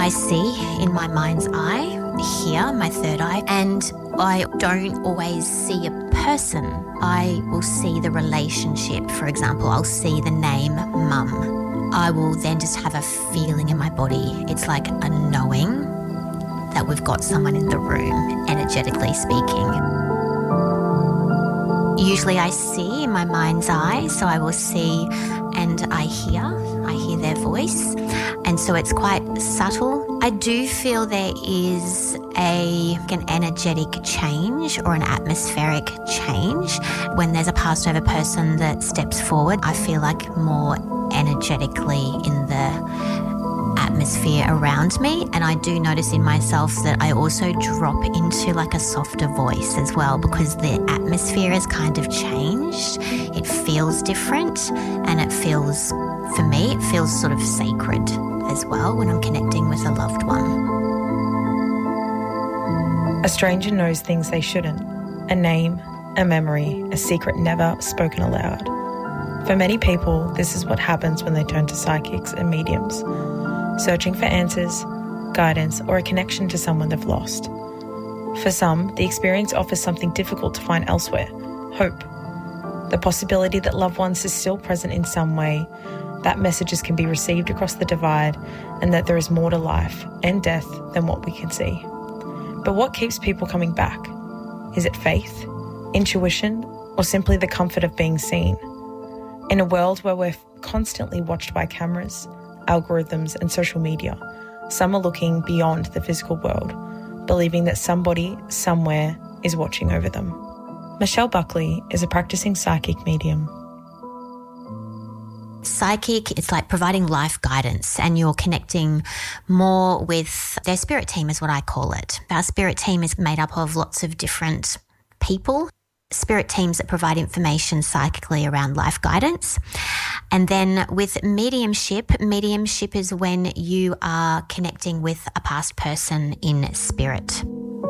I see in my mind's eye, here, my third eye, and I don't always see a person. I will see the relationship. For example, I'll see the name Mum. I will then just have a feeling in my body. It's like a knowing that we've got someone in the room, energetically speaking. Usually I see in my mind's eye, so I will see and I hear their voice, and so it's quite subtle. I do feel there is an energetic change or an atmospheric change. When there's a passed over person that steps forward, I feel like more energetically in the atmosphere around me, and I do notice in myself that I also drop into like a softer voice as well, because the atmosphere has kind of changed. It feels different, and it feels, for me, it feels sort of sacred as well when I'm connecting with a loved one. A stranger knows things they shouldn't. A name, a memory, a secret never spoken aloud. For many people, this is what happens when they turn to psychics and mediums, searching for answers, guidance, or a connection to someone they've lost. For some, the experience offers something difficult to find elsewhere: hope. The possibility that loved ones are still present in some way, that messages can be received across the divide, and that there is more to life and death than what we can see. But what keeps people coming back? Is it faith, intuition, or simply the comfort of being seen? In a world where we're constantly watched by cameras, algorithms, and social media, some are looking beyond the physical world, believing that somebody, somewhere, is watching over them. Michelle Buckley is a practicing psychic medium. Psychic, it's like providing life guidance, and you're connecting more with their spirit team is what I call it. Our spirit team is made up of lots of different people, spirit teams that provide information psychically around life guidance. And then with mediumship is when you are connecting with a past person in spirit.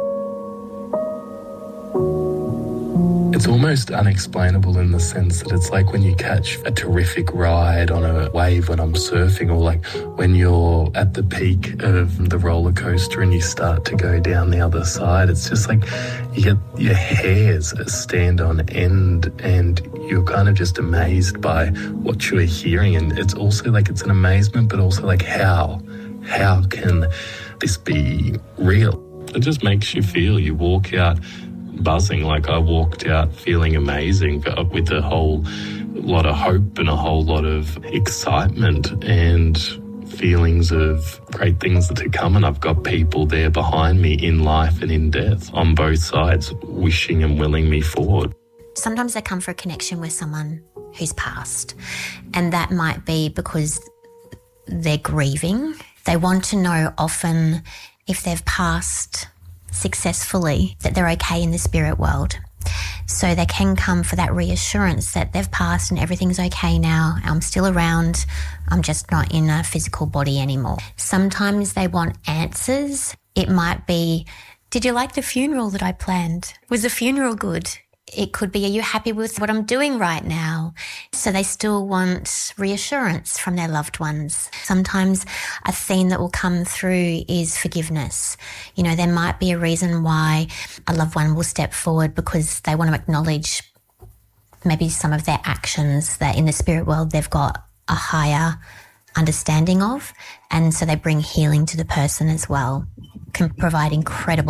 It's almost unexplainable in the sense that it's like when you catch a terrific ride on a wave when I'm surfing, or like when you're at the peak of the roller coaster and you start to go down the other side. It's just like you get your hairs stand on end and you're kind of just amazed by what you're hearing. And it's also like it's an amazement, but also like how can this be real? It just makes you feel, you walk out buzzing. Like I walked out feeling amazing, but with a whole lot of hope and a whole lot of excitement and feelings of great things that are coming. I've got people there behind me in life and in death on both sides, wishing and willing me forward. Sometimes they come for a connection with someone who's passed, and that might be because they're grieving. They want to know often if they've passed successfully, that they're okay in the spirit world. So they can come for that reassurance that they've passed and everything's okay now. I'm still around. I'm just not in a physical body anymore. Sometimes they want answers. It might be, did you like the funeral that I planned? Was the funeral good? It could be, are you happy with what I'm doing right now? So they still want reassurance from their loved ones. Sometimes a theme that will come through is forgiveness. You know, there might be a reason why a loved one will step forward because they want to acknowledge maybe some of their actions that in the spirit world they've got a higher understanding of. And so they bring healing to the person as well, can provide incredible